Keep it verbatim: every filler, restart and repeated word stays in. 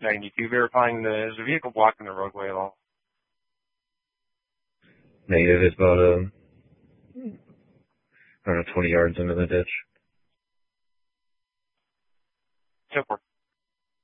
ninety-two, verifying the, is the vehicle blocking the roadway at all? Negative. It's about, um, I don't know, twenty yards into the ditch. So far.